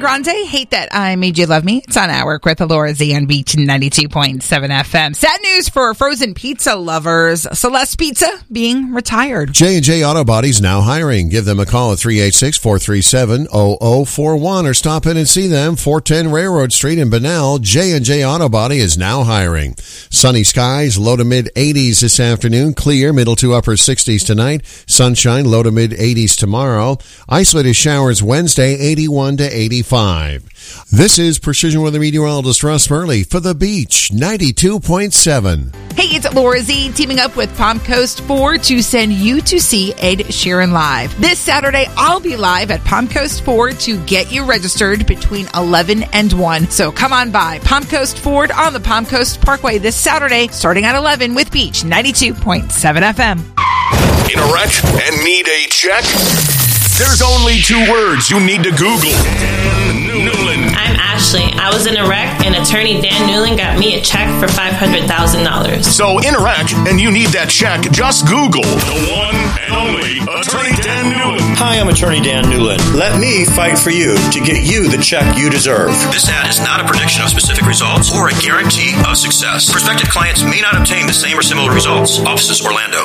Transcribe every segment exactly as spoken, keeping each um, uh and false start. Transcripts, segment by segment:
Grande, Hate That I Made You Love Me. It's on At Work with Laura Z on Beach ninety-two point seven F M. Sad news for frozen pizza lovers. Celeste Pizza being retired. J and J Auto Body's now hiring. Give them a call at three eight six, four three seven, zero zero four one or stop in and see them, four ten Railroad Street in Bunnell. J and J Auto Body is now hiring. Sunny skies, low to mid eighties this afternoon. Clear, middle to upper sixties tonight. Sunshine, low to mid eighties tomorrow. Isolated showers Wednesday, eighty-one to eighty-five. This is Precision Weather Meteorologist Russ Murley for the Beach ninety-two point seven. Hey, it's Laura Z teaming up with Palm Coast Ford to send you to see Ed Sheeran live. This Saturday, I'll be live at Palm Coast Ford to get you registered between eleven and one. So come on by Palm Coast Ford on the Palm Coast Parkway this Saturday, starting at eleven with Beach ninety-two point seven F M. In a wreck and need a check? There's only two words you need to Google. Dan Newland. I'm Ashley. I was in a wreck, and attorney Dan Newland got me a check for five hundred thousand dollars. So in a wreck and you need that check, just Google the one and only attorney Dan Newland. Hi, I'm attorney Dan Newland. Let me fight for you to get you the check you deserve. This ad is not a prediction of specific results or a guarantee of success. Prospective clients may not obtain the same or similar results. Offices Orlando.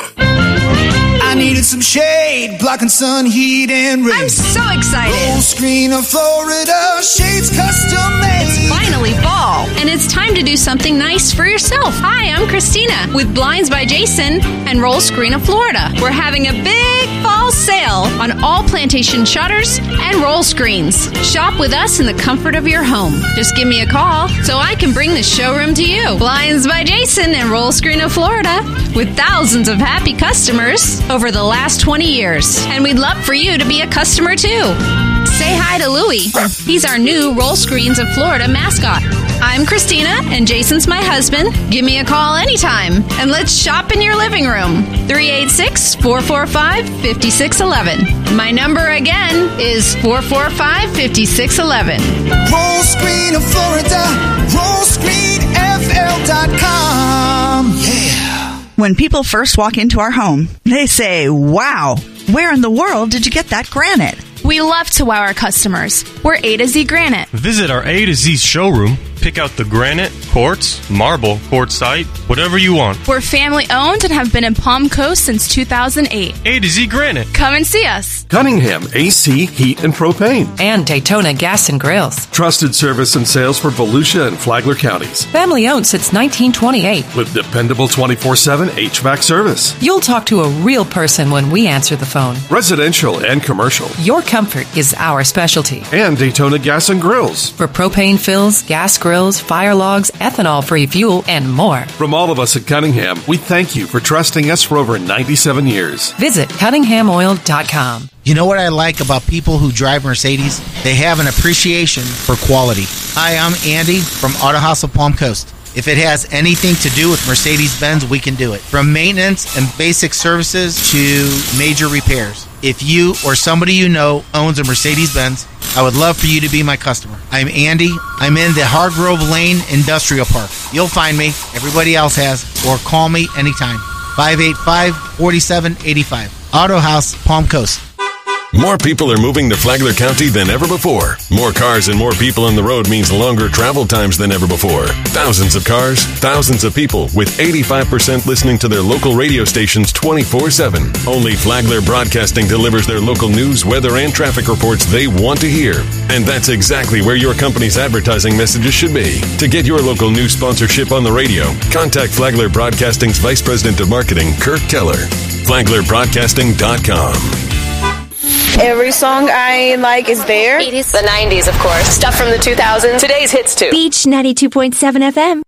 I needed some shade, blocking sun, heat, and rain. I'm so excited. Full screen of Florida, shades custom made. It's finally fall, and it's time to do something nice for yourself. Hi, I'm Christina with Blinds by Jason and Roll Screen of Florida. We're having a big fall sale on all plantation shutters and roll screens. Shop with us in the comfort of your home. Just give me a call so I can bring the showroom to you. Blinds by Jason and Roll Screen of Florida with thousands of happy customers over the last twenty years. And we'd love for you to be a customer too. Say hi to Louie. He's our new Roll Screens of Florida mascot. I'm Christina, and Jason's my husband. Give me a call anytime, and let's shop in your living room. three eight six, four four five, five six one one. My number again is four four five, five six one one. Roll Screen of Florida, roll screen f l dot com. Yeah. When people first walk into our home, they say, wow, where in the world did you get that granite? We love to wow our customers. We're A to Z Granite. Visit our A to Z showroom. Pick out the granite, quartz, marble, quartzite, whatever you want. We're family owned and have been in Palm Coast since two thousand eight. A to Z Granite. Come and see us. Cunningham A C Heat and Propane. And Daytona Gas and Grills. Trusted service and sales for Volusia and Flagler counties. Family owned since nineteen twenty-eight. With dependable twenty-four seven H V A C service. You'll talk to a real person when we answer the phone. Residential and commercial. Your comfort is our specialty. And Daytona Gas and Grills. For propane fills, gas grills, fire logs, ethanol-free fuel, and more. From all of us at Cunningham, we thank you for trusting us for over ninety-seven years. Visit cunningham oil dot com. You know what I like about people who drive Mercedes? They have an appreciation for quality. Hi, I'm Andy from Auto House of Palm Coast. If it has anything to do with Mercedes-Benz, we can do it. From maintenance and basic services to major repairs. If you or somebody you know owns a Mercedes-Benz, I would love for you to be my customer. I'm Andy. I'm in the Hargrove Lane Industrial Park. You'll find me. Everybody else has. Or call me anytime. five eight five, four seven eight five. Auto House, Palm Coast. More people are moving to Flagler County than ever before. More cars and more people on the road means longer travel times than ever before. Thousands of cars, thousands of people, with eighty-five percent listening to their local radio stations twenty-four seven. Only Flagler Broadcasting delivers their local news, weather, and traffic reports they want to hear. And that's exactly where your company's advertising messages should be. To get your local news sponsorship on the radio, contact Flagler Broadcasting's Vice President of Marketing, Kirk Keller. Flagler Broadcasting dot com. Every song I like is there. eighties. The nineties, of course. Stuff from the two thousands. Today's hits, too. Beach ninety-two point seven F M.